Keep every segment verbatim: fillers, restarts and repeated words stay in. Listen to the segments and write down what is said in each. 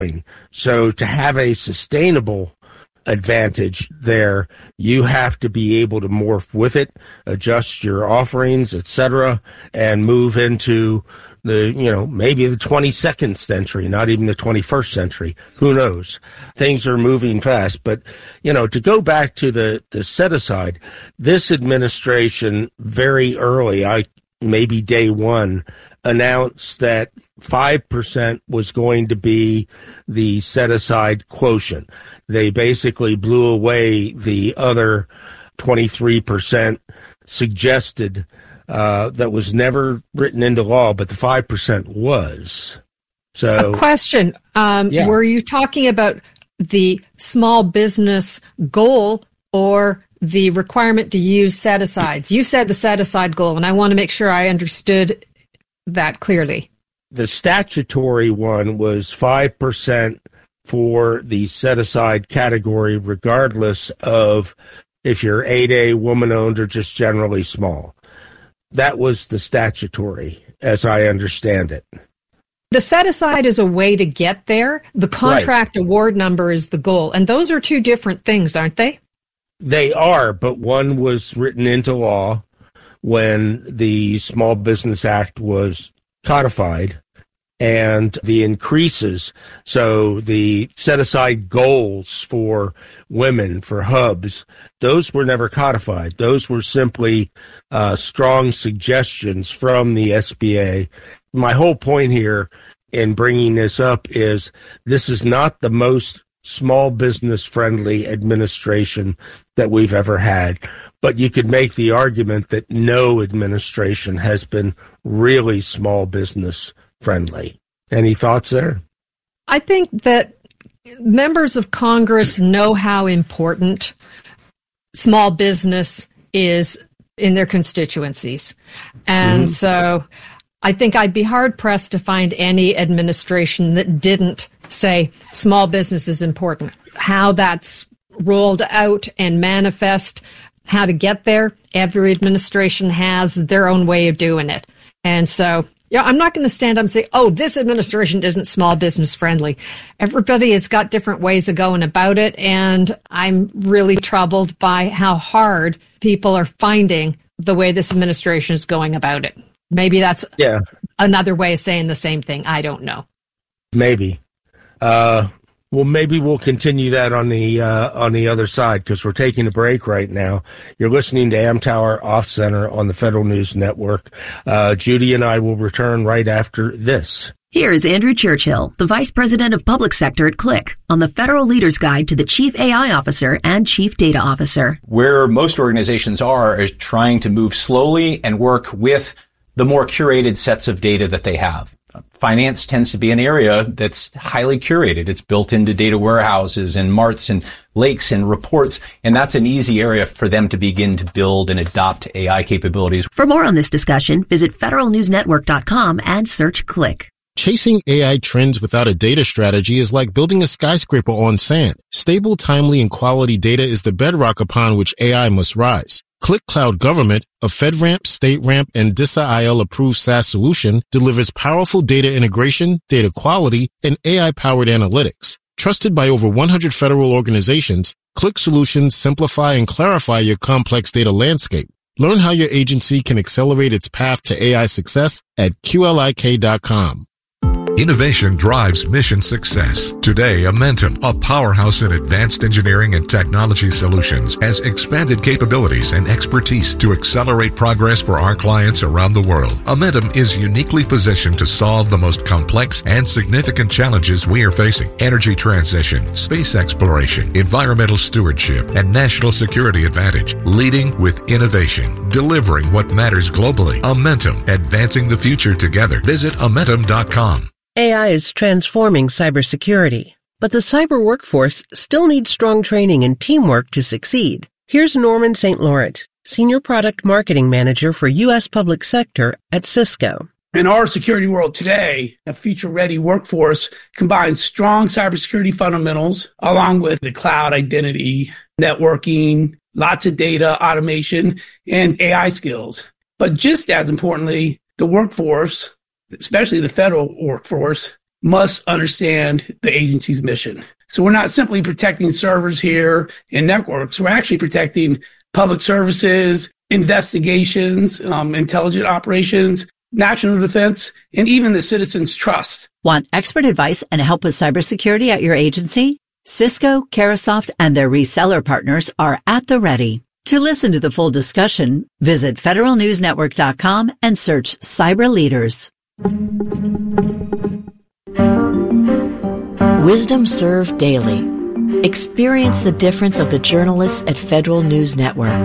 So to have a sustainable advantage there, you have to be able to morph with it, adjust your offerings, et cetera, and move into the, you know, maybe the twenty-second century, not even the twenty-first century. Who knows? Things are moving fast. But, you know, to go back to the, the set aside, this administration very early, I maybe day one, announced that five percent was going to be the set-aside quotient. They basically blew away the other twenty-three percent suggested uh, that was never written into law, but the five percent was. So, a question. Um, yeah. Were you talking about the small business goal or the requirement to use set-asides? You said the set-aside goal, and I want to make sure I understood that clearly. The statutory one was five percent for the set-aside category, regardless of if you're eight A, woman-owned, or just generally small. That was the statutory, as I understand it. The set-aside is a way to get there. The contract Right. award number is the goal. And those are two different things, aren't they? They are, but one was written into law when the Small Business Act was codified, and the increases, so the set-aside goals for women, for hubs, those were never codified. Those were simply uh, strong suggestions from the S B A. My whole point here in bringing this up is this is not the most small business friendly administration that we've ever had. But you could make the argument that no administration has been really small business friendly. Any thoughts there? I think that members of Congress know how important small business is in their constituencies. And mm-hmm. so I think I'd be hard-pressed to find any administration that didn't say small business is important. How that's rolled out and manifest, how to get there, every administration has their own way of doing it. And so, yeah, I'm not going to stand up and say, oh, this administration isn't small business friendly. Everybody has got different ways of going about it, and I'm really troubled by how hard people are finding the way this administration is going about it. Maybe that's yeah. another way of saying the same thing. I don't know. Maybe. Uh, well, maybe we'll continue that on the uh, on the other side, because we're taking a break right now. You're listening to Amtower Off Center on the Federal News Network. Uh, Judy and I will return right after this. Here's Andrew Churchill, the Vice President of Public Sector at Click, on the Federal Leader's Guide to the Chief A I Officer and Chief Data Officer. Where most organizations are is trying to move slowly and work with the more curated sets of data that they have. Finance tends to be an area that's highly curated. It's built into data warehouses and marts and lakes and reports, and that's an easy area for them to begin to build and adopt A I capabilities. For more on this discussion, visit federal news network dot com and search Click. Chasing A I trends without a data strategy is like building a skyscraper on sand. Stable, timely, and quality data is the bedrock upon which A I must rise. Click Cloud Government, a FedRAMP, StateRAMP, and D I S A I L-approved SaaS solution, delivers powerful data integration, data quality, and A I-powered analytics. Trusted by over one hundred federal organizations, Click solutions simplify and clarify your complex data landscape. Learn how your agency can accelerate its path to A I success at Q L I K dot com. Innovation drives mission success. Today, Amentum, a powerhouse in advanced engineering and technology solutions, has expanded capabilities and expertise to accelerate progress for our clients around the world. Amentum is uniquely positioned to solve the most complex and significant challenges we are facing: energy transition, space exploration, environmental stewardship, and national security advantage. Leading with innovation, delivering what matters globally. Amentum, advancing the future together. Visit Amentum dot com. A I is transforming cybersecurity, but the cyber workforce still needs strong training and teamwork to succeed. Here's Norman Saint Laurent, Senior Product Marketing Manager for U S Public Sector at Cisco. In our security world today, a future-ready workforce combines strong cybersecurity fundamentals along with the cloud identity, networking, lots of data, automation, and A I skills. But just as importantly, the workforce, especially the federal workforce, must understand the agency's mission. So we're not simply protecting servers here and networks. We're actually protecting public services, investigations, um, intelligent operations, national defense, and even the citizens' trust. Want expert advice and help with cybersecurity at your agency? Cisco, Carahsoft, and their reseller partners are at the ready. To listen to the full discussion, visit federal news network dot com and search Cyber Leaders. Wisdom Served Daily. Experience the difference of the journalists at Federal News Network.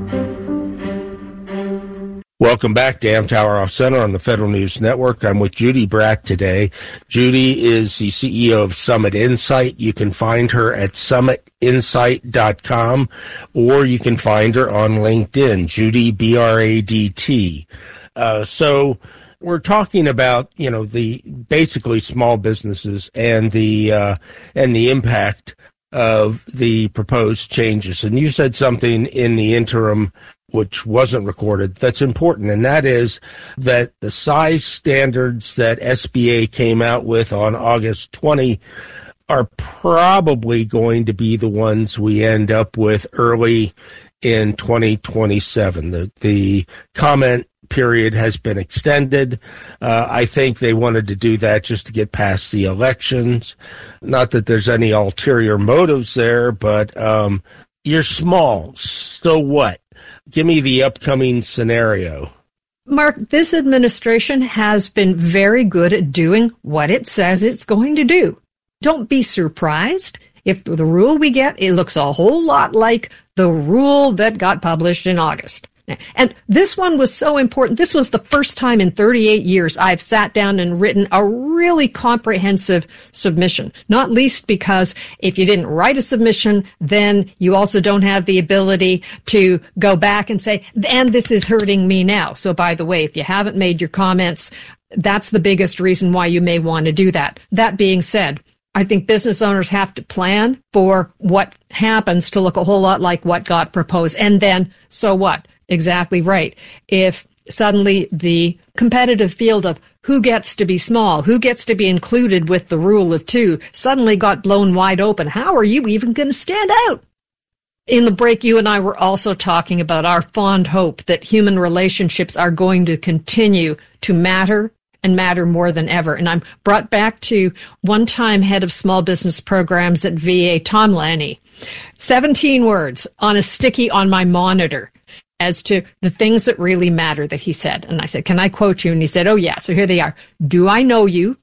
Welcome back to Amtower Off Center on the Federal News Network. I'm with Judy Brack today. Judy is the C E O of Summit Insight. You can find her at summit insight dot com, or you can find her on LinkedIn, Judy, B R A D T. Uh, so we're talking about, you know, the basically small businesses and the uh, and the impact of the proposed changes. And you said something in the interim which wasn't recorded, that's important, and that is that the size standards that S B A came out with on August twentieth are probably going to be the ones we end up with early in twenty twenty-seven. The, the comment period has been extended. Uh, I think they wanted to do that just to get past the elections. Not that there's any ulterior motives there, but um, you're small, so what? Give me the upcoming scenario. Mark, this administration has been very good at doing what it says it's going to do. Don't be surprised if the rule we get, it looks a whole lot like the rule that got published in August. And this one was so important. This was the first time in thirty-eight years I've sat down and written a really comprehensive submission, not least because if you didn't write a submission, then you also don't have the ability to go back and say, and this is hurting me now. So by the way, if you haven't made your comments, that's the biggest reason why you may want to do that. That being said, I think business owners have to plan for what happens to look a whole lot like what got proposed. And then, so what? Exactly right. If suddenly the competitive field of who gets to be small, who gets to be included with the rule of two, suddenly got blown wide open, how are you even going to stand out? In the break, you and I were also talking about our fond hope that human relationships are going to continue to matter and matter more than ever. And I'm brought back to one-time head of small business programs at V A, Tom Lanny. seventeen words on a sticky on my monitor as to the things that really matter that he said. And I said, can I quote you? And he said, oh, yeah. So here they are. Do I know you?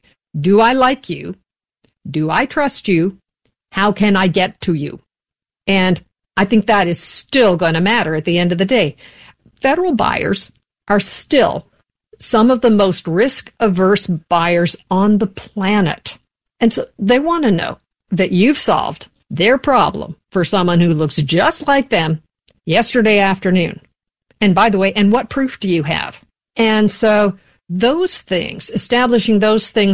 Do I like you? Do I trust you? How can I get to you? And I think that is still going to matter at the end of the day. Federal buyers are still some of the most risk-averse buyers on the planet. And so they want to know that you've solved their problem for someone who looks just like them yesterday afternoon. And by the way, and what proof do you have? And so those things, establishing those things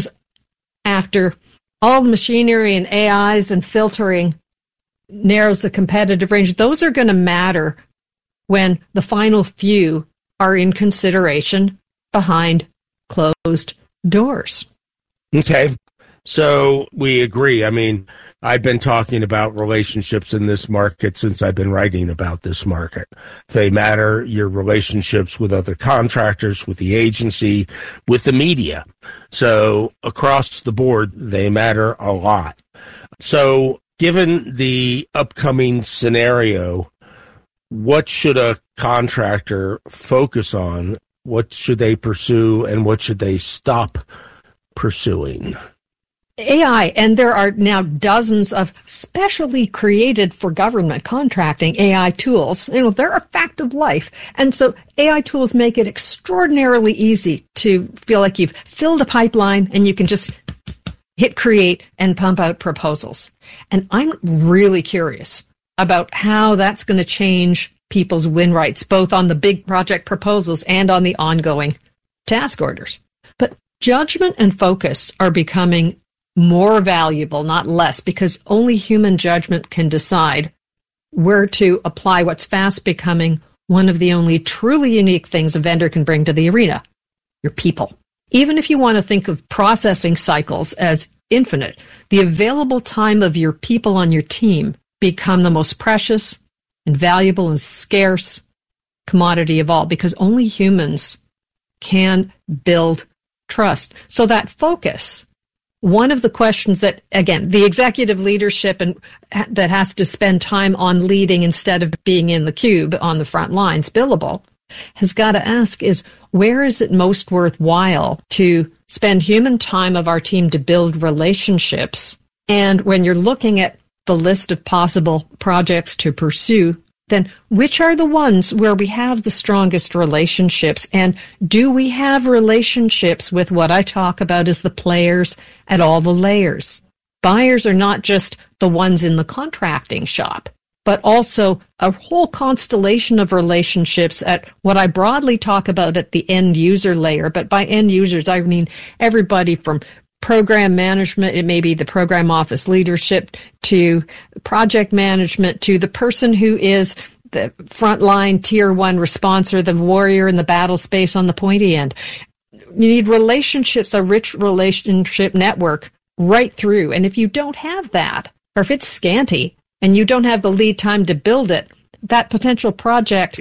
after all the machinery and A Is and filtering narrows the competitive range, those are going to matter when the final few are in consideration behind closed doors. Okay. So we agree. I mean, I've been talking about relationships in this market since I've been writing about this market. They matter, your relationships with other contractors, with the agency, with the media. So across the board, they matter a lot. So given the upcoming scenario, what should a contractor focus on? What should they pursue and what should they stop pursuing? A I, and there are now dozens of specially created for government contracting A I tools. You know, they're a fact of life. And so A I tools make it extraordinarily easy to feel like you've filled a pipeline and you can just hit create and pump out proposals. And I'm really curious about how that's going to change people's win rights, both on the big project proposals and on the ongoing task orders. But judgment and focus are becoming more valuable, not less, because only human judgment can decide where to apply what's fast becoming one of the only truly unique things a vendor can bring to the arena, your people. Even if you want to think of processing cycles as infinite, the available time of your people on your team become the most precious and valuable and scarce commodity of all, because only humans can build trust. So that focus, one of the questions that, again, the executive leadership and that has to spend time on leading instead of being in the cube on the front lines, billable, has got to ask is, where is it most worthwhile to spend human time of our team to build relationships? And when you're looking at the list of possible projects to pursue, then which are the ones where we have the strongest relationships? And do we have relationships with what I talk about as the players at all the layers? Buyers are not just the ones in the contracting shop, but also a whole constellation of relationships at what I broadly talk about at the end user layer. But by end users, I mean everybody from program management, it may be the program office leadership, to project management, to the person who is the frontline tier one responser, the warrior in the battle space on the pointy end. You need relationships, a rich relationship network right through. And if you don't have that, or if it's scanty and you don't have the lead time to build it, that potential project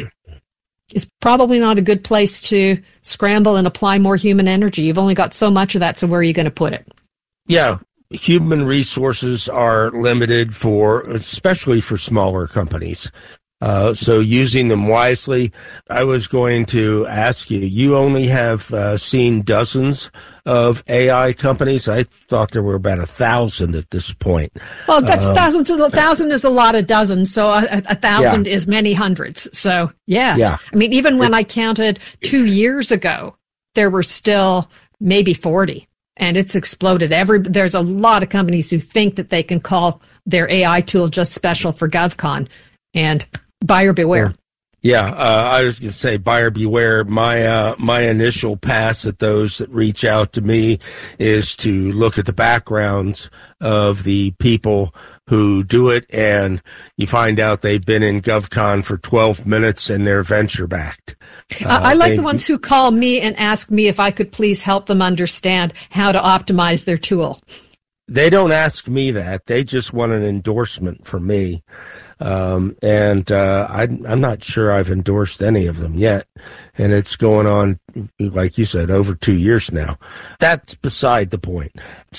is probably not a good place to scramble and apply more human energy. You've only got so much of that, so where are you going to put it? Yeah, human resources are limited for, especially for smaller companies. Uh, so using them wisely. I was going to ask you, you only have uh, seen dozens of A I companies. I thought there were about a thousand at this point. Well, that's um, thousands. A thousand is a lot of dozens. So a, a thousand yeah. is many hundreds. So yeah. yeah. I mean, even when it's, I counted two years ago, there were still maybe forty, and it's exploded. Every there's a lot of companies who think that they can call their A I tool just special for GovCon, and buyer beware. Yeah, uh, I was going to say buyer beware. My uh, my initial pass at those that reach out to me is to look at the backgrounds of the people who do it, and you find out they've been in GovCon for twelve minutes and they're venture backed. Uh, I like they, the ones who call me and ask me if I could please help them understand how to optimize their tool. They don't ask me that. They just want an endorsement from me. Um, and, uh, I, I'm not sure I've endorsed any of them yet. And it's going on, like you said, over two years now. That's beside the point.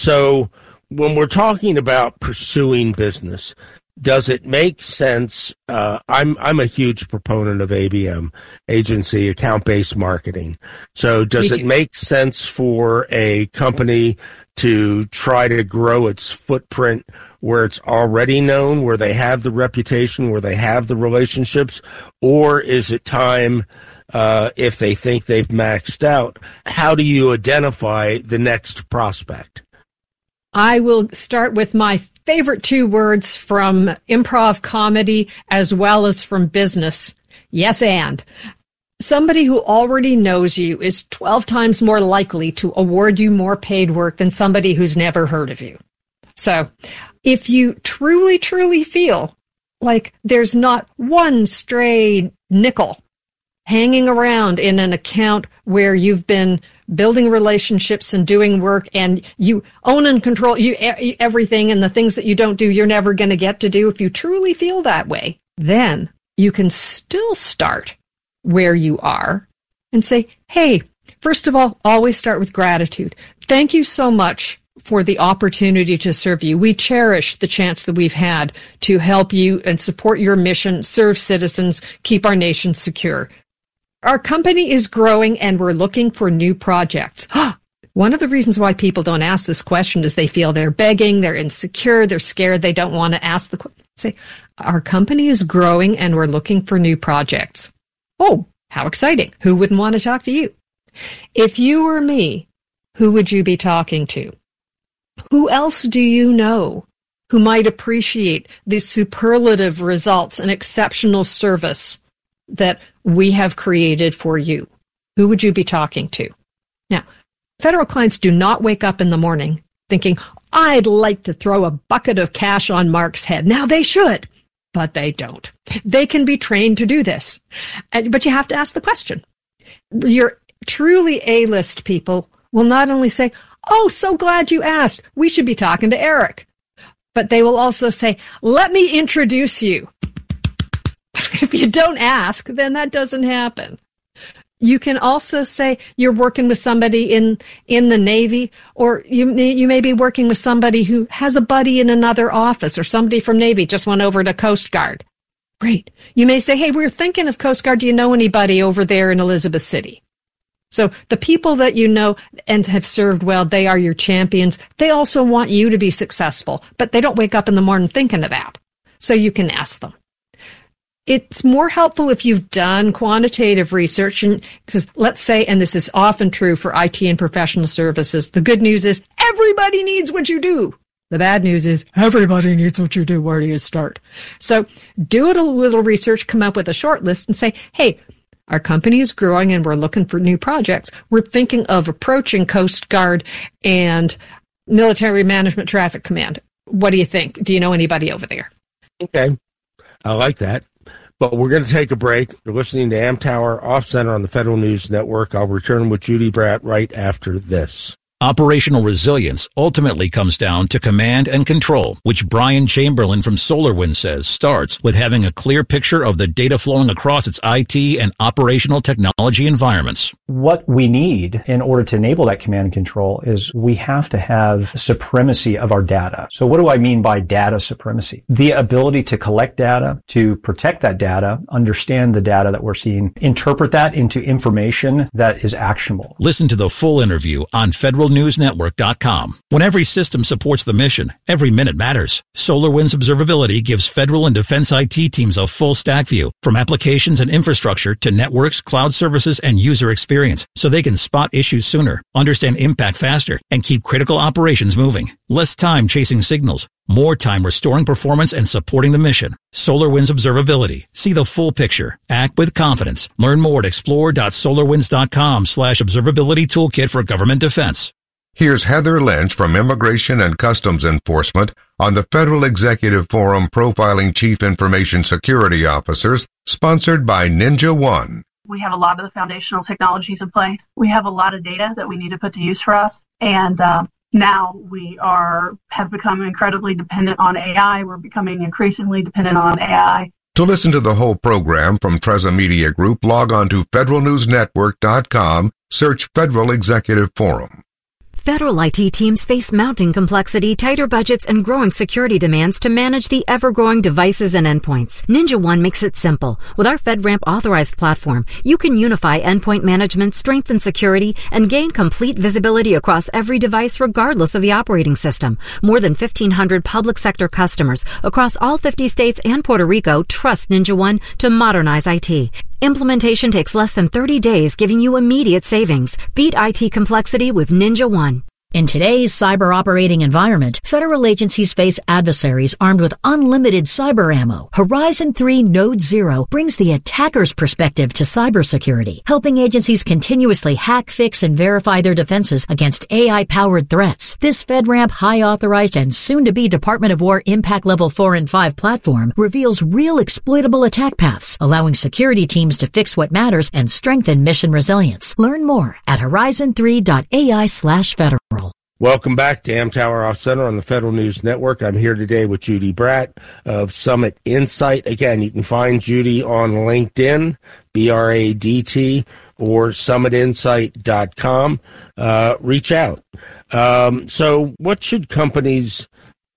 So when we're talking about pursuing business, does it make sense? Uh, I'm, I'm a huge proponent of A B M, agency account-based marketing. So does it make sense for a company to try to grow its footprint where it's already known, where they have the reputation, where they have the relationships? Or is it time, uh, if they think they've maxed out, how do you identify the next prospect? I will start with my favorite two words from improv comedy as well as from business. Yes, and. Somebody who already knows you is twelve times more likely to award you more paid work than somebody who's never heard of you. So if you truly, truly feel like there's not one stray nickel hanging around in an account where you've been building relationships and doing work and you own and control you everything, and the things that you don't do, you're never going to get to do. If you truly feel that way, then you can still start where you are and say, hey, first of all, always start with gratitude. Thank you so much for the opportunity to serve you. We cherish the chance that we've had to help you and support your mission, serve citizens, keep our nation secure. Our company is growing and we're looking for new projects. One of the reasons why people don't ask this question is they feel they're begging, they're insecure, they're scared, they don't want to ask the question. Say, our company is growing and we're looking for new projects. Oh, how exciting. Who wouldn't want to talk to you? If you were me, who would you be talking to? Who else do you know who might appreciate the superlative results and exceptional service that we have created for you? Who would you be talking to? Now, federal clients do not wake up in the morning thinking, I'd like to throw a bucket of cash on Mark's head. Now, they should. But they don't. They can be trained to do this. But you have to ask the question. Your truly A-list people will not only say, "Oh, so glad you asked. We should be talking to Eric." But they will also say, "Let me introduce you." If you don't ask, then that doesn't happen. You can also say you're working with somebody in, in the Navy, or you, you may be working with somebody who has a buddy in another office, or somebody from Navy just went over to Coast Guard. Great. You may say, "Hey, we're thinking of Coast Guard. Do you know anybody over there in Elizabeth City?" So the people that you know and have served well, they are your champions. They also want you to be successful, but they don't wake up in the morning thinking of that. So you can ask them. It's more helpful if you've done quantitative research, and because let's say, and this is often true for I T and professional services, the good news is everybody needs what you do. The bad news is everybody needs what you do. Where do you start? So do it a little research, come up with a short list and say, "Hey, our company is growing and we're looking for new projects. We're thinking of approaching Coast Guard and Military Management Traffic Command. What do you think? Do you know anybody over there?" Okay. I like that. But we're going to take a break. You're listening to Amtower Off Center on the Federal News Network. I'll return with Judy Bratt right after this. Operational resilience ultimately comes down to command and control, which Brian Chamberlain from SolarWinds says starts with having a clear picture of the data flowing across its I T and operational technology environments. What we need in order to enable that command and control is we have to have supremacy of our data. So what do I mean by data supremacy? The ability to collect data, to protect that data, understand the data that we're seeing, interpret that into information that is actionable. Listen to the full interview on federal news network dot com. When every system supports the mission, every minute matters. SolarWinds Observability gives federal and defense I T teams a full stack view, from applications and infrastructure to networks, cloud services, and user experience, so they can spot issues sooner, understand impact faster, and keep critical operations moving. Less time chasing signals, more time restoring performance and supporting the mission. SolarWinds Observability. See the full picture. Act with confidence. Learn more at explore dot solarwinds dot com slash observability toolkit for government defense. Here's Heather Lynch from Immigration and Customs Enforcement on the Federal Executive Forum Profiling Chief Information Security Officers, sponsored by Ninja One. We have a lot of the foundational technologies in place. We have a lot of data that we need to put to use for us. And uh, now we are have become incredibly dependent on A I. We're becoming increasingly dependent on A I. To listen to the whole program from Treza Media Group, log on to federal news network dot com, search Federal Executive Forum. Federal I T teams face mounting complexity, tighter budgets, and growing security demands to manage the ever-growing devices and endpoints. Ninja One makes it simple. With our FedRAMP authorized platform, you can unify endpoint management, strengthen security, and gain complete visibility across every device regardless of the operating system. More than fifteen hundred public sector customers across all fifty states and Puerto Rico trust Ninja One to modernize I T. Implementation takes less than thirty days, giving you immediate savings. Beat I T complexity with Ninja One. In today's cyber operating environment, federal agencies face adversaries armed with unlimited cyber ammo. Horizon three Node Zero brings the attacker's perspective to cybersecurity, helping agencies continuously hack, fix, and verify their defenses against A I-powered threats. This FedRAMP high-authorized and soon-to-be Department of War Impact Level four and five platform reveals real exploitable attack paths, allowing security teams to fix what matters and strengthen mission resilience. Learn more at horizon three dot A I slash federal. Welcome back to Amtower Off Center on the Federal News Network. I'm here today with Judy Bratt of Summit Insight. Again, you can find Judy on LinkedIn, B R A D T, or summit insight dot com. Uh, reach out. Um, so what should companies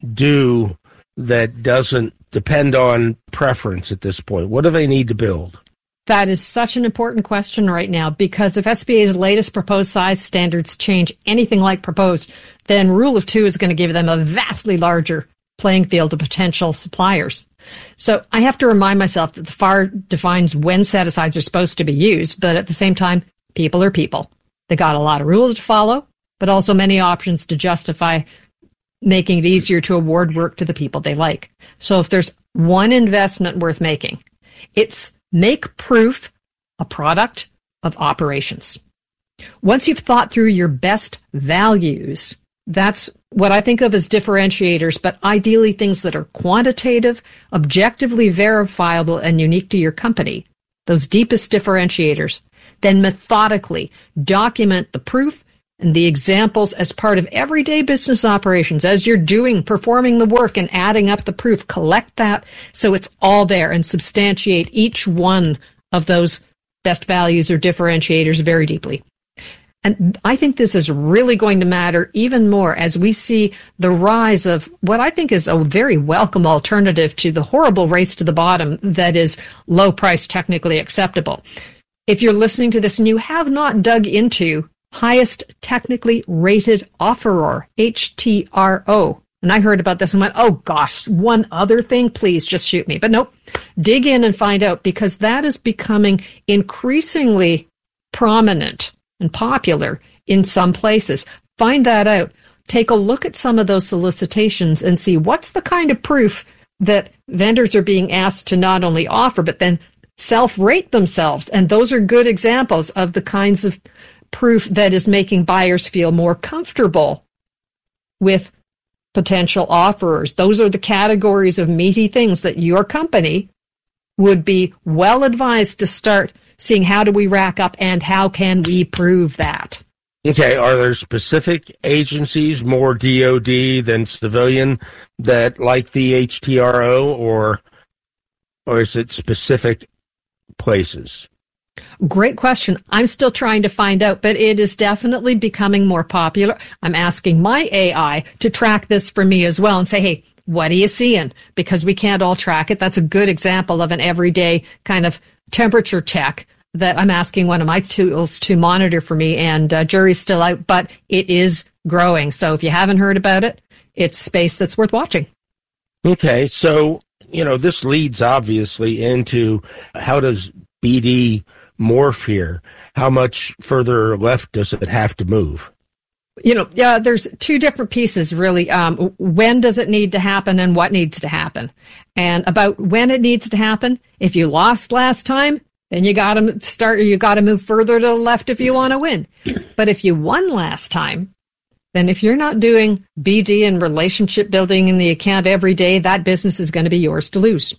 do that doesn't depend on preference at this point? What do they need to build? That is such an important question right now, because if S B A's latest proposed size standards change anything like proposed, then Rule of Two is going to give them a vastly larger playing field of potential suppliers. So I have to remind myself that the F A R defines when set-asides are supposed to be used, but at the same time, people are people. They got a lot of rules to follow, but also many options to justify making it easier to award work to the people they like. So if there's one investment worth making, it's make proof a product of operations. Once you've thought through your best values, that's what I think of as differentiators, but ideally things that are quantitative, objectively verifiable, and unique to your company, those deepest differentiators, then methodically document the proof and the examples as part of everyday business operations, as you're doing, performing the work and adding up the proof, collect that so it's all there and substantiate each one of those best values or differentiators very deeply. And I think this is really going to matter even more as we see the rise of what I think is a very welcome alternative to the horrible race to the bottom that is low price, technically acceptable. If you're listening to this and you have not dug into highest technically rated offeror, H T R O, and I heard about this and went, oh gosh, one other thing, please just shoot me. But nope, dig in and find out, because that is becoming increasingly prominent and popular in some places. Find that out. Take a look at some of those solicitations and see what's the kind of proof that vendors are being asked to not only offer, but then self-rate themselves. And those are good examples of the kinds of proof that is making buyers feel more comfortable with potential offerers. Those are the categories of meaty things that your company would be well advised to start seeing how do we rack up and how can we prove that. Okay, are there specific agencies, more D O D than civilian, that like the H T R O, or or is it specific places? Great question. I'm still trying to find out, but it is definitely becoming more popular. I'm asking my A I to track this for me as well and say, hey, what are you seeing? Because we can't all track it. That's a good example of an everyday kind of temperature check that I'm asking one of my tools to monitor for me, and uh, jury's still out, but it is growing. So if you haven't heard about it, it's space that's worth watching. Okay, so, you know, this leads obviously into how does B D morph here? How much further left does it have to move? You know, yeah, there's two different pieces, really. Um, when does it need to happen and what needs to happen? And about when it needs to happen, if you lost last time, then you got to start, you got to move further to the left if you want to win. But if you won last time, then if you're not doing B D and relationship building in the account every day, that business is going to be yours to lose.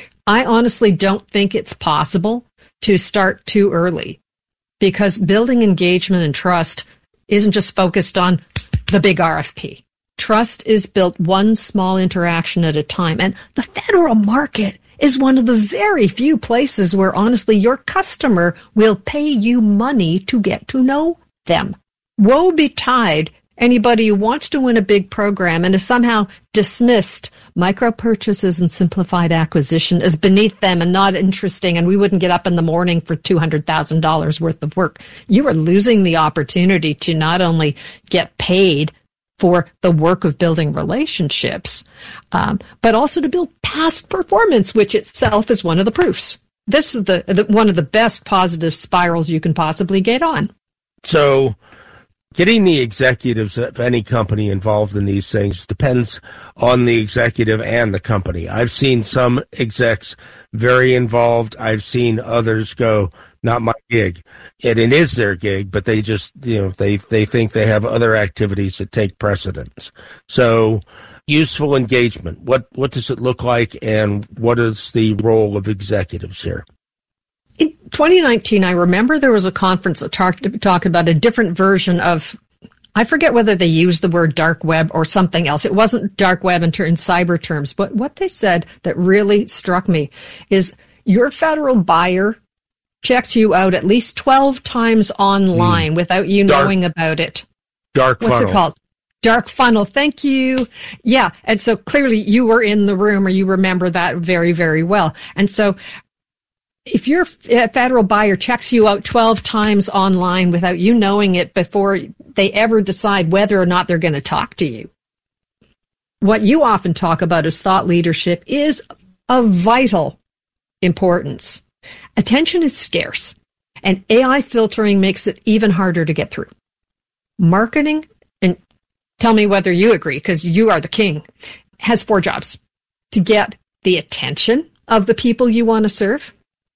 I honestly don't think it's possible to start too early, because building engagement and trust isn't just focused on the big R F P. Trust is built one small interaction at a time. And the federal market is one of the very few places where, honestly, your customer will pay you money to get to know them. Woe betide anybody who wants to win a big program and has somehow dismissed micro purchases and simplified acquisition as beneath them and not interesting, and we wouldn't get up in the morning for two hundred thousand dollars worth of work. You are losing the opportunity to not only get paid for the work of building relationships, um, but also to build past performance, which itself is one of the proofs. This is the, the one of the best positive spirals you can possibly get on. So getting the executives of any company involved in these things depends on the executive and the company. I've seen some execs very involved. I've seen others go, not my gig. And it is their gig, but they just, you know, they, they think they have other activities that take precedence. So useful engagement, what, what does it look like, and what is the role of executives here? In twenty nineteen, I remember there was a conference that talked, talked about a different version of, I forget whether they used the word dark web or something else. It wasn't dark web in, ter- in cyber terms, but what they said that really struck me is your federal buyer checks you out at least twelve times online mm. without you dark, knowing about it. Dark What's funnel. it called? Dark funnel. Thank you. Yeah. And so clearly you were in the room, or you remember that very, very well. And so if your federal buyer checks you out twelve times online without you knowing it before they ever decide whether or not they're going to talk to you, what you often talk about as thought leadership is of vital importance. Attention is scarce, and A I filtering makes it even harder to get through. Marketing, and tell me whether you agree, because you are the king, has four jobs: to get the attention of the people you want to serve,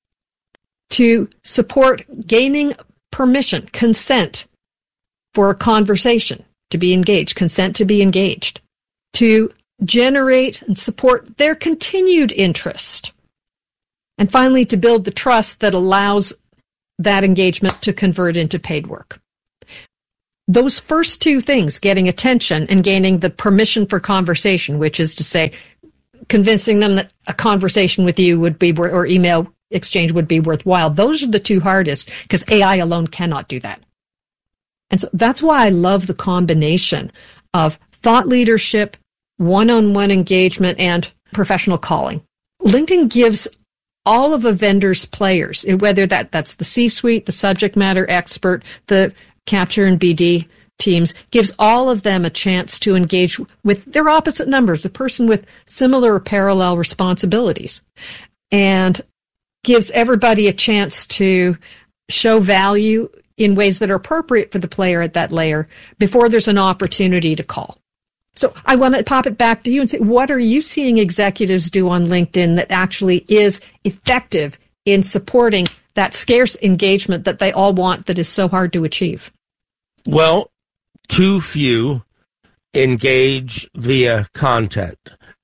to support gaining permission, consent for a conversation, to be engaged, consent to be engaged, to generate and support their continued interest, and finally to build the trust that allows that engagement to convert into paid work. those first two things, getting attention and gaining the permission for conversation, which is to say, convincing them that a conversation with you would be, or email exchange would be worthwhile. Those are the two hardest, because A I alone cannot do that. And so that's why I love the combination of thought leadership, one-on-one engagement, and professional calling. LinkedIn gives all of a vendor's players, whether that, that's the C-suite, the subject matter expert, the capture and B D teams, gives all of them a chance to engage with their opposite numbers, a person with similar or parallel responsibilities, and gives everybody a chance to show value in ways that are appropriate for the player at that layer before there's an opportunity to call. So I want to pop it back to you and say, what are you seeing executives do on LinkedIn that actually is effective in supporting that scarce engagement that they all want that is so hard to achieve? Well, too few engage via content.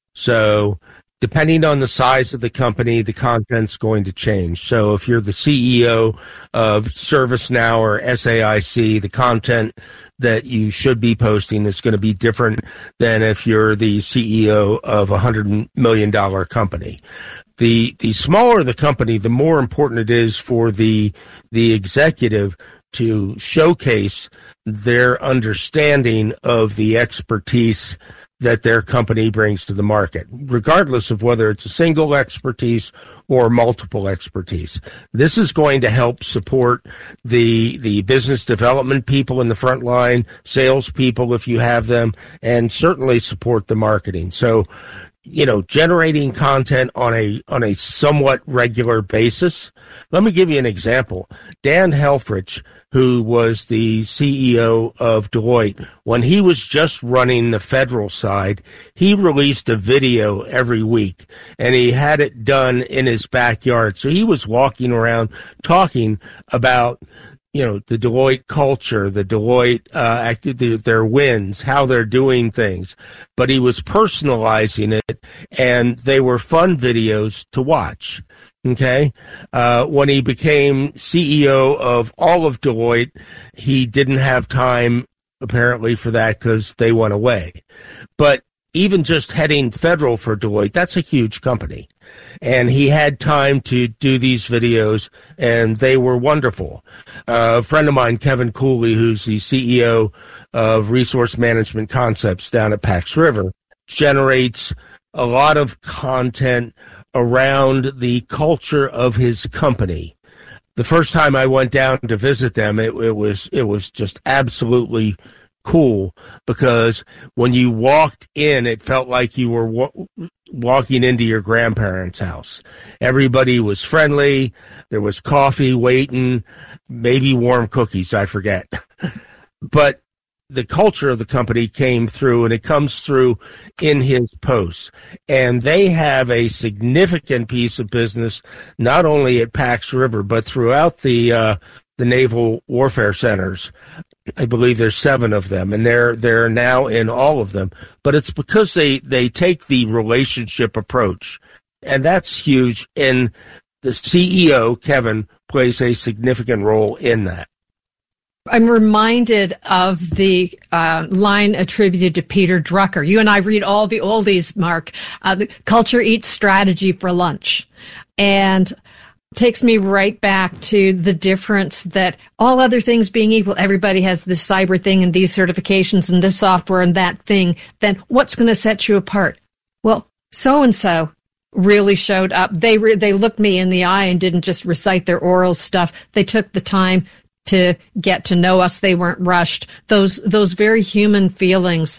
So depending on the size of the company, the content's going to change. So if you're the C E O of ServiceNow or S A I C, the content that you should be posting is going to be different than if you're the C E O of a hundred million dollar company. The, the smaller the company, the more important it is for the, the executive to showcase their understanding of the expertise that their company brings to the market, regardless of whether it's a single expertise or multiple expertise. This is going to help support the the business development people in the front line, salespeople if you have them, and certainly support the marketing. So, you know, generating content on a on a somewhat regular basis. Let me give you an example. Dan Helfrich, who was the C E O of Deloitte, when he was just running the federal side, he released a video every week, and he had it done in his backyard. So he was walking around talking about, you know, the Deloitte culture, the Deloitte, uh, their wins, how they're doing things. But he was personalizing it, and they were fun videos to watch. Okay. Uh, when he became C E O of all of Deloitte, he didn't have time, apparently, for that because they went away. But even just heading federal for Deloitte, that's a huge company. And he had time to do these videos, and they were wonderful. Uh, a friend of mine, Kevin Cooley, who's the C E O of Resource Management Concepts down at Pax River, generates a lot of content around the culture of his company. The first time I went down to visit them, it, it was it was just absolutely cool, because when you walked in, it felt like you were wa- walking into your grandparents' house. Everybody was friendly. There was coffee waiting, maybe warm cookies, I forget. But the culture of the company came through, and it comes through in his posts. And they have a significant piece of business, not only at Pax River, but throughout the uh, the naval warfare centers. I believe there's seven of them, and they're they're now in all of them. But it's because they, they take the relationship approach, and that's huge. And the C E O, Kevin, plays a significant role in that. I'm reminded of the uh, line attributed to Peter Drucker. You and I read all the oldies, Mark. Uh, the culture eats strategy for lunch. And takes me right back to the difference that all other things being equal, everybody has this cyber thing and these certifications and this software and that thing. Then what's going to set you apart? Well, so-and-so really showed up. They re- they looked me in the eye and didn't just recite their oral stuff. They took the time to get to know us. They weren't rushed. Those those very human feelings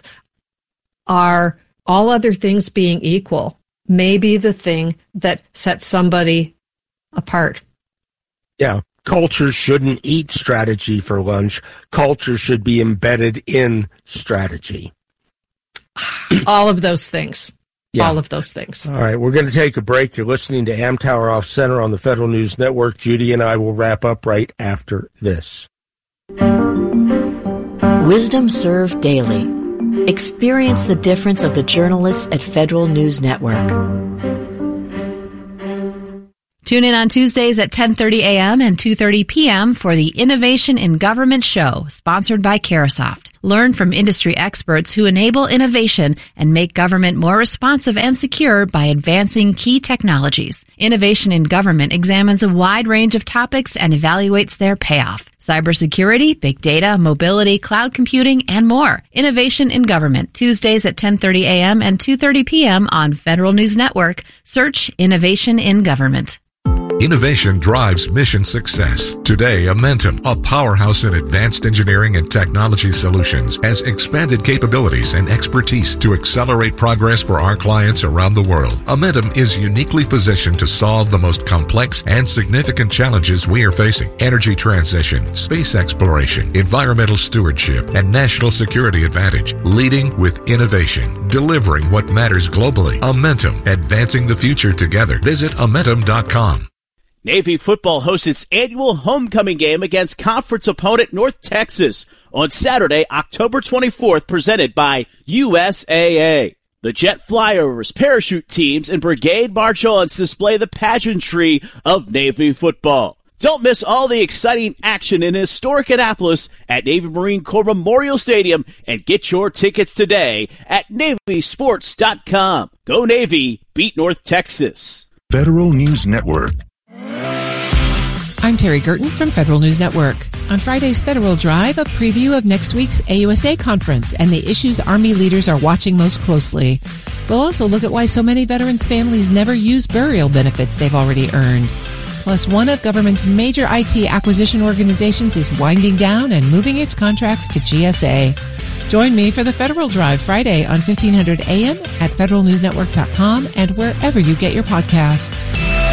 are, all other things being equal, maybe the thing that sets somebody apart. Yeah. Culture shouldn't eat strategy for lunch. Culture should be embedded in strategy. All of those things. Yeah. All of those things. All right, we're going to take a break. You're listening to Amtower Off Center on the Federal News Network. Judy and I will wrap up right after this. Wisdom Served Daily. Experience the difference of the journalists at Federal News Network. Tune in on Tuesdays at ten thirty a.m. and two thirty p.m. for the Innovation in Government Show, sponsored by Carahsoft. Learn from industry experts who enable innovation and make government more responsive and secure by advancing key technologies. Innovation in Government examines a wide range of topics and evaluates their payoff. Cybersecurity, big data, mobility, cloud computing, and more. Innovation in Government, Tuesdays at ten thirty a.m. and two thirty p.m. on Federal News Network. Search Innovation in Government. Innovation drives mission success. Today, Amentum, a powerhouse in advanced engineering and technology solutions, has expanded capabilities and expertise to accelerate progress for our clients around the world. Amentum is uniquely positioned to solve the most complex and significant challenges we are facing: energy transition, space exploration, environmental stewardship, and national security advantage. Leading with innovation, delivering what matters globally. Amentum, advancing the future together. Visit Amentum dot com. Navy football hosts its annual homecoming game against conference opponent North Texas on Saturday, October twenty-fourth, presented by U S A A. The jet flyovers, parachute teams, and brigade march-ons display the pageantry of Navy football. Don't miss all the exciting action in historic Annapolis at Navy Marine Corps Memorial Stadium and get your tickets today at Navy Sports dot com. Go Navy, beat North Texas. Federal News Network. I'm Terry Gerton from Federal News Network. On Friday's Federal Drive, a preview of next week's A U S A conference and the issues Army leaders are watching most closely. We'll also look at why so many veterans' families never use burial benefits they've already earned. Plus, one of government's major I T acquisition organizations is winding down and moving its contracts to G S A. Join me for the Federal Drive Friday on fifteen hundred A M at federal news network dot com and wherever you get your podcasts.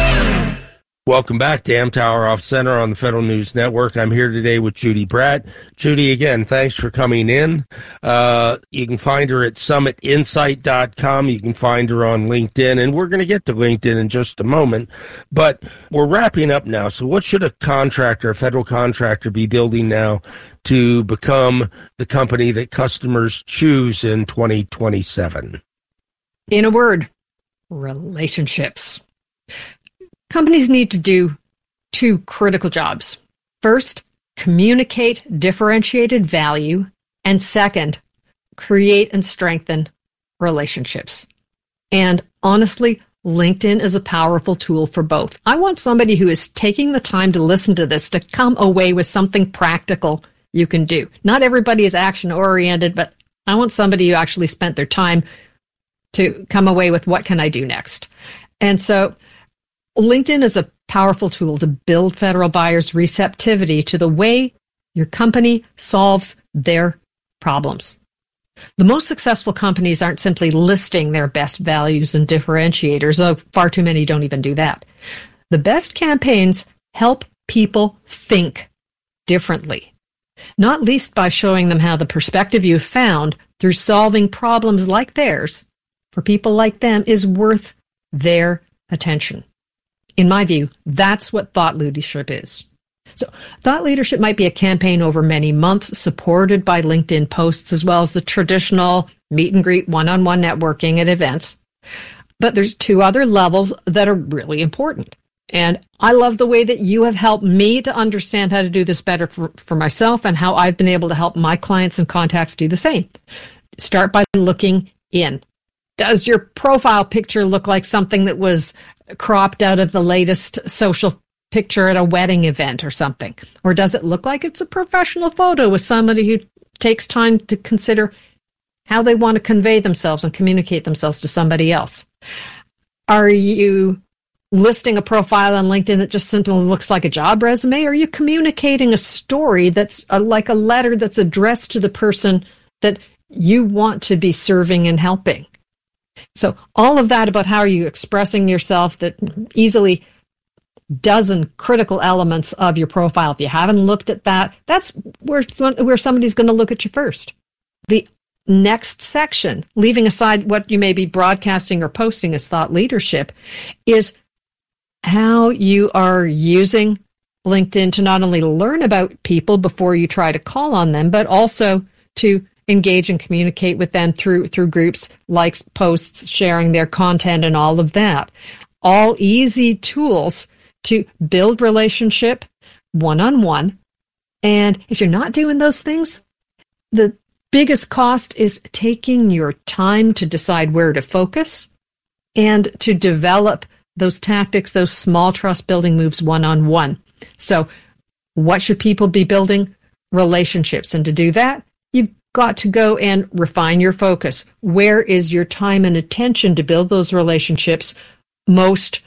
Welcome back to Amtower Off Center on the Federal News Network. I'm here today with Judy Bratt. Judy, again, thanks for coming in. Uh, you can find her at summit insight dot com. You can find her on LinkedIn, and we're going to get to LinkedIn in just a moment. But we're wrapping up now. So what should a contractor, a federal contractor, be building now to become the company that customers choose in twenty twenty-seven? In a word, relationships. Companies need to do two critical jobs. First, communicate differentiated value. And second, create and strengthen relationships. And honestly, LinkedIn is a powerful tool for both. I want somebody who is taking the time to listen to this to come away with something practical you can do. Not everybody is action-oriented, but I want somebody who actually spent their time to come away with what can I do next. And so LinkedIn is a powerful tool to build federal buyers' receptivity to the way your company solves their problems. The most successful companies aren't simply listing their best values and differentiators, though far too many don't even do that. The best campaigns help people think differently, not least by showing them how the perspective you've found through solving problems like theirs for people like them is worth their attention. In my view, that's what thought leadership is. So thought leadership might be a campaign over many months supported by LinkedIn posts as well as the traditional meet and greet one-on-one networking at events. But there's two other levels that are really important. And I love the way that you have helped me to understand how to do this better for, for myself and how I've been able to help my clients and contacts do the same. Start by looking in. Does your profile picture look like something that was cropped out of the latest social picture at a wedding event or something? Or does it look like it's a professional photo with somebody who takes time to consider how they want to convey themselves and communicate themselves to somebody else? Are you listing a profile on LinkedIn that just simply looks like a job resume? Or are you communicating a story that's a, like a letter that's addressed to the person that you want to be serving and helping? So all of that about how are you expressing yourself, that easily dozen critical elements of your profile. If you haven't looked at that, that's where, where somebody's going to look at you first. The next section, leaving aside what you may be broadcasting or posting as thought leadership, is how you are using LinkedIn to not only learn about people before you try to call on them, but also to engage and communicate with them through through groups, likes, posts, sharing their content, and all of that. All easy tools to build relationship one-on-one. And if you're not doing those things, the biggest cost is taking your time to decide where to focus and to develop those tactics, those small trust-building moves one-on-one. So what should people be building? Relationships. And to do that, you've got to go and refine your focus. Where is your time and attention to build those relationships most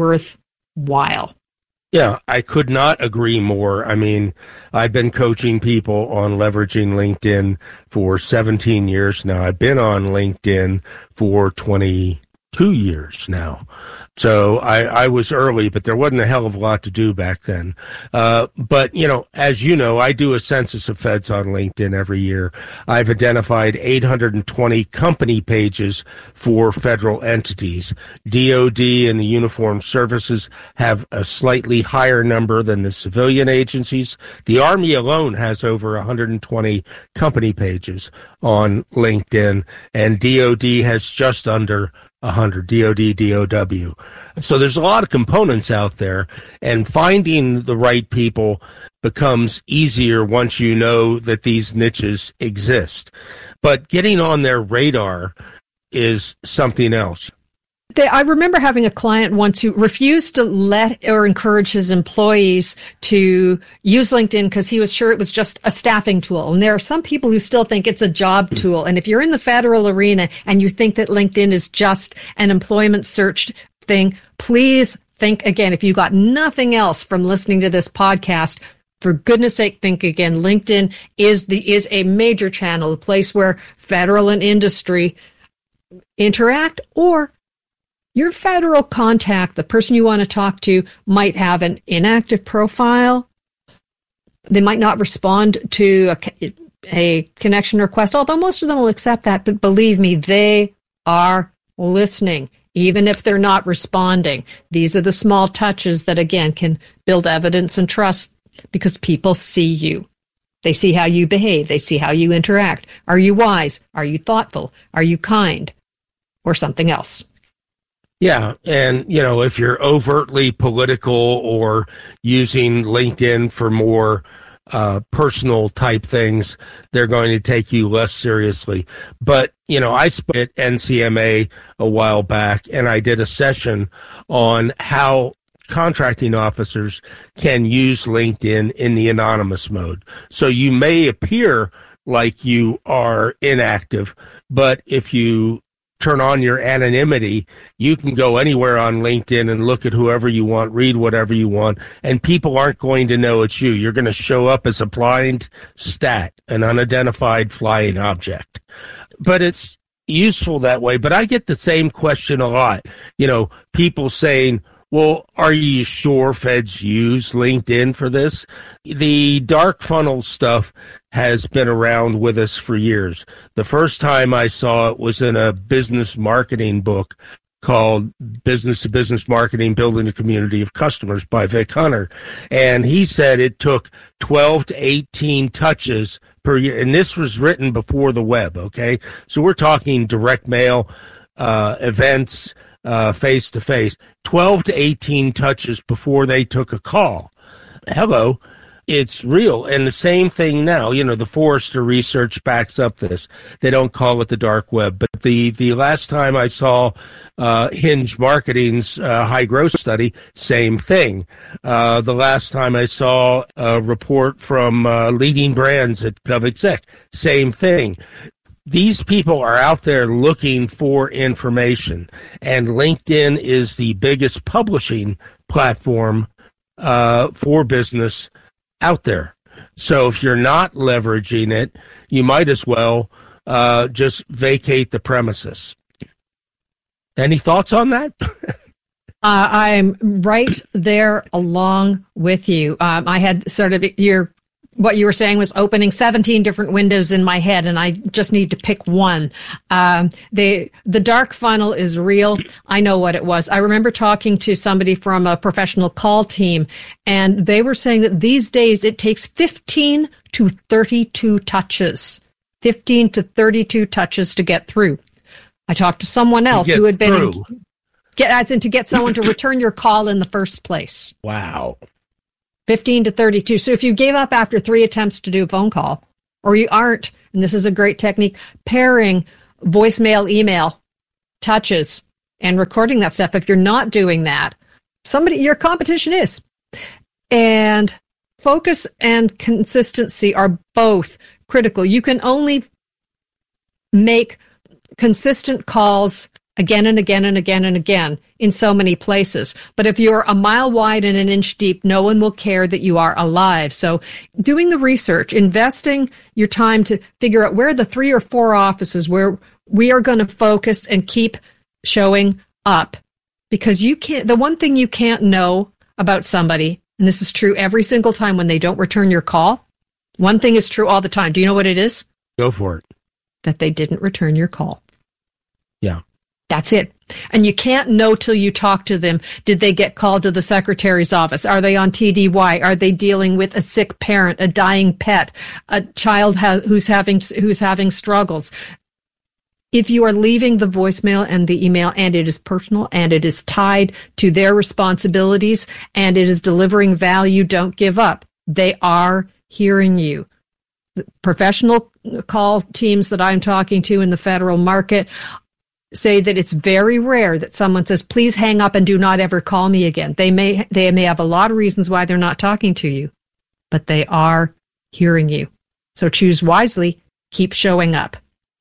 worthwhile? Yeah, I could not agree more. I mean, I've been coaching people on leveraging LinkedIn for seventeen years now. I've been on LinkedIn for twenty-two years now. So I, I was early, but there wasn't a hell of a lot to do back then. Uh, but, you know, as you know, I do a census of feds on LinkedIn every year. I've identified eight hundred twenty company pages for federal entities. D O D and the uniformed services have a slightly higher number than the civilian agencies. The Army alone has over one hundred twenty company pages on LinkedIn, and D O D has just under one hundred, D O D, D O W. So there's a lot of components out there, and finding the right people becomes easier once you know that these niches exist. But getting on their radar is something else. They, I remember having a client once who refused to let or encourage his employees to use LinkedIn because he was sure it was just a staffing tool. And there are some people who still think it's a job tool. And if you're in the federal arena and you think that LinkedIn is just an employment search thing, please think again. If you got nothing else from listening to this podcast, for goodness sake, think again. LinkedIn is the is a major channel, a place where federal and industry interact, or your federal contact, the person you want to talk to, might have an inactive profile. They might not respond to a, a connection request, although most of them will accept that. But believe me, they are listening, even if they're not responding. These are the small touches that, again, can build evidence and trust because people see you. They see how you behave. They see how you interact. Are you wise? Are you thoughtful? Are you kind? Or something else? Yeah, and, you know, if you're overtly political or using LinkedIn for more uh, personal type things, they're going to take you less seriously. But, you know, I spoke at N C M A a while back, and I did a session on how contracting officers can use LinkedIn in the anonymous mode. So you may appear like you are inactive, but if you turn on your anonymity, you can go anywhere on LinkedIn and look at whoever you want, read whatever you want, and people aren't going to know it's you. You're going to show up as a blind stat, an unidentified flying object. But it's useful that way. But I get the same question a lot. You know, people saying, well, are you sure feds use LinkedIn for this? The dark funnel stuff has been around with us for years. The first time I saw it was in a business marketing book called Business to Business Marketing, Building a Community of Customers by Vic Hunter. And he said it took twelve to eighteen touches per year. And this was written before the web, okay? So we're talking direct mail, uh, events, uh, face-to-face, twelve to eighteen touches before they took a call. Hello. It's real. And the same thing now, you know, the Forrester research backs up this. They don't call it the dark web. But the, the last time I saw uh, Hinge Marketing's uh, high growth study, same thing. Uh, the last time I saw a report from uh, leading brands at GovExec, same thing. These people are out there looking for information, and LinkedIn is the biggest publishing platform uh, for business out there. So if you're not leveraging it, you might as well uh, just vacate the premises. Any thoughts on that? uh, I'm right there along with you. Um, I had sort of your what you were saying was opening seventeen different windows in my head, and I just need to pick one. Um, the the dark funnel is real. I know what it was. I remember talking to somebody from a professional call team, and they were saying that these days it takes fifteen to thirty-two touches, fifteen to thirty-two touches to get through. I talked to someone else who had been in, Get as in to get someone to return your call in the first place. Wow. fifteen to thirty-two. So if you gave up after three attempts to do a phone call, or you aren't, and this is a great technique, pairing voicemail, email, touches, and recording that stuff. If you're not doing that, somebody, your competition is. And focus and consistency are both critical. You can only make consistent calls again and again and again and again in so many places. But if you're a mile wide and an inch deep, no one will care that you are alive. So doing the research, investing your time to figure out where are the three or four offices where we are going to focus and keep showing up. Because you can't, the one thing you can't know about somebody, and this is true every single time when they don't return your call, one thing is true all the time. Do you know what it is? Go for it. That they didn't return your call. Yeah. That's it. And you can't know till you talk to them. Did they get called to the secretary's office? Are they on T D Y? Are they dealing with a sick parent, a dying pet, a child has, who's having who's having struggles? If you are leaving the voicemail and the email and it is personal and it is tied to their responsibilities and it is delivering value, don't give up. They are hearing you. The professional call teams that I'm talking to in the federal market say that it's very rare that someone says, please hang up and do not ever call me again. They may, they may have a lot of reasons why they're not talking to you, but they are hearing you. So choose wisely, keep showing up.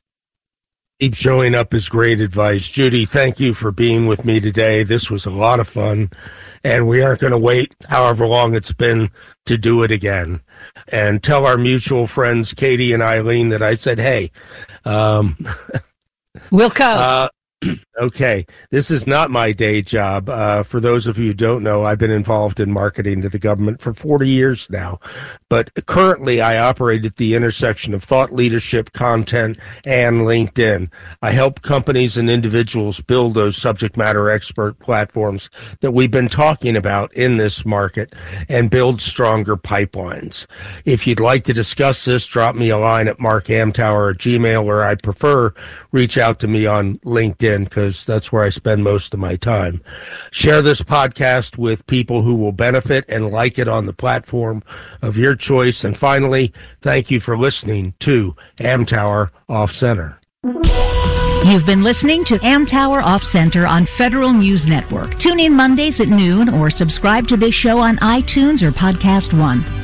Keep showing up is great advice. Judy, thank you for being with me today. This was a lot of fun, and we aren't going to wait however long it's been to do it again. And tell our mutual friends, Katie and Eileen, that I said, hey, um, we'll come. Uh, okay. This is not my day job. Uh, for those of you who don't know, I've been involved in marketing to the government for forty years now. But currently, I operate at the intersection of thought leadership, content, and LinkedIn. I help companies and individuals build those subject matter expert platforms that we've been talking about in this market and build stronger pipelines. If you'd like to discuss this, drop me a line at mark amtower at gmail, or I prefer reach out to me on LinkedIn because that's where I spend most of my time. Share this podcast with people who will benefit and like it on the platform of your choice. And finally, thank you for listening to Amtower Off Center. You've been listening to Amtower Off Center on Federal News Network. Tune in Mondays at noon or subscribe to this show on iTunes or Podcast One.